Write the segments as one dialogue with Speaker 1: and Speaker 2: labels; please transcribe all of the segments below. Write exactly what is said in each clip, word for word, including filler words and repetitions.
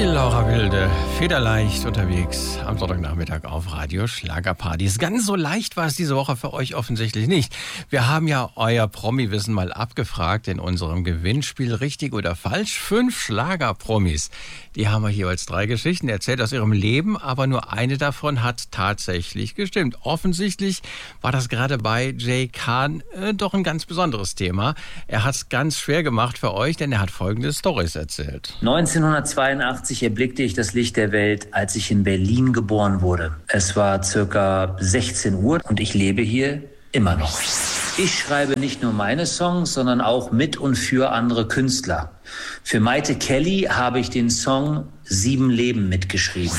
Speaker 1: Laura Wilde, federleicht unterwegs am Sonntagnachmittag auf Radio Schlagerpartys. Ganz so leicht war es diese Woche für euch offensichtlich nicht. Wir haben ja euer Promi-Wissen mal abgefragt in unserem Gewinnspiel Richtig oder Falsch. Fünf Schlager-Promis. Die haben euch jeweils drei Geschichten erzählt aus ihrem Leben, aber nur eine davon hat tatsächlich gestimmt. Offensichtlich war das gerade bei Jay Khan äh, doch ein ganz besonderes Thema. Er hat es ganz schwer gemacht für euch, denn er hat folgende Storys erzählt.
Speaker 2: neunzehnhundertzweiundachtzig erblickte ich das Licht der Welt, als ich in Berlin geboren wurde. Es war circa sechzehn Uhr und ich lebe hier immer noch. Ich schreibe nicht nur meine Songs, sondern auch mit und für andere Künstler. Für Maite Kelly habe ich den Song Sieben Leben mitgeschrieben.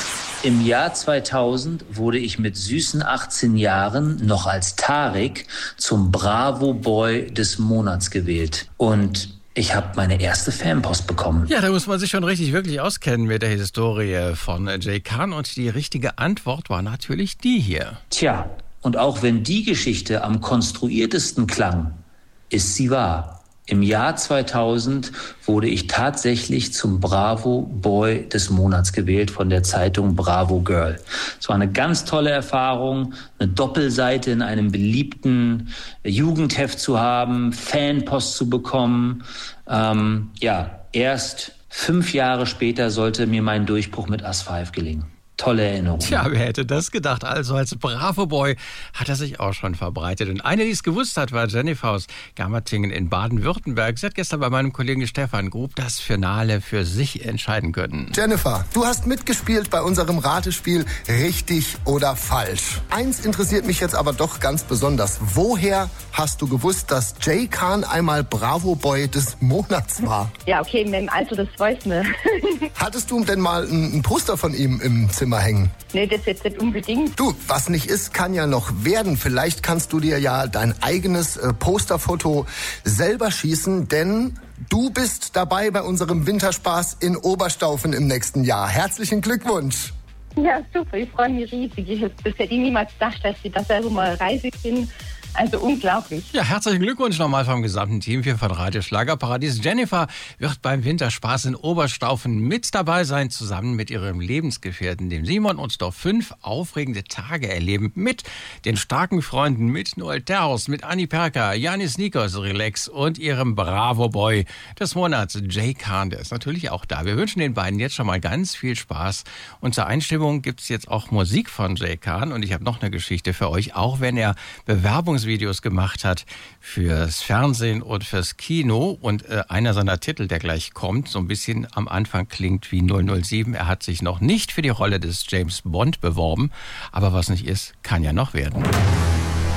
Speaker 2: Im Jahr zweitausend wurde ich mit süßen achtzehn Jahren noch als Tarek zum Bravo Boy des Monats gewählt. Und ich habe meine erste Fanpost bekommen.
Speaker 1: Ja, da muss man sich schon richtig, wirklich auskennen mit der Historie von Jay Khan. Und die richtige Antwort war natürlich die hier.
Speaker 2: Tja, und auch wenn die Geschichte am konstruiertesten klang, ist sie wahr. Im Jahr zweitausend wurde ich tatsächlich zum Bravo Boy des Monats gewählt von der Zeitung Bravo Girl. Es war eine ganz tolle Erfahrung, eine Doppelseite in einem beliebten Jugendheft zu haben, Fanpost zu bekommen. Ähm, ja, erst fünf Jahre später sollte mir mein Durchbruch mit As Five gelingen. Tolle Erinnerung.
Speaker 1: Tja, wer hätte das gedacht? Also als Bravo-Boy hat er sich auch schon verbreitet. Und eine, die es gewusst hat, war Jennifer aus Gammertingen in Baden-Württemberg. Sie hat gestern bei meinem Kollegen Stefan Grub das Finale für sich entscheiden können.
Speaker 3: Jennifer, du hast mitgespielt bei unserem Ratespiel Richtig oder Falsch. Eins interessiert mich jetzt aber doch ganz besonders. Woher hast du gewusst, dass Jay Khan einmal Bravo-Boy des Monats war?
Speaker 4: Ja, okay, mit dem Alter, das weiß man.
Speaker 3: Hattest du denn mal ein, ein Poster von ihm im Zimmer hängen?
Speaker 4: Nee, das jetzt nicht unbedingt.
Speaker 3: Du, was nicht ist, kann ja noch werden. Vielleicht kannst du dir ja dein eigenes äh, Posterfoto selber schießen, denn du bist dabei bei unserem Winterspaß in Oberstaufen im nächsten Jahr. Herzlichen Glückwunsch!
Speaker 4: Ja, super, ich freue mich riesig. Ich hätte das hätte ich niemals gedacht, dass ich da selber mal reisig bin. Also unglaublich.
Speaker 1: Ja, herzlichen Glückwunsch nochmal vom gesamten Team hier von Radio Schlagerparadies. Jennifer wird beim Winterspaß in Oberstaufen mit dabei sein, zusammen mit ihrem Lebensgefährten, dem Simon, und doch fünf aufregende Tage erleben mit den starken Freunden, mit Noel Terhaus, mit Anni Perka, Janis Nikos Relax und ihrem Bravo-Boy des Monats, Jay Khan. Der ist natürlich auch da. Wir wünschen den beiden jetzt schon mal ganz viel Spaß. Und zur Einstimmung gibt es jetzt auch Musik von Jay Khan. Und ich habe noch eine Geschichte für euch, auch wenn er Bewerbungs Videos gemacht hat fürs Fernsehen und fürs Kino, und äh, einer seiner Titel, der gleich kommt, so ein bisschen am Anfang klingt wie null null sieben. Er hat sich noch nicht für die Rolle des James Bond beworben, aber was nicht ist, kann ja noch werden.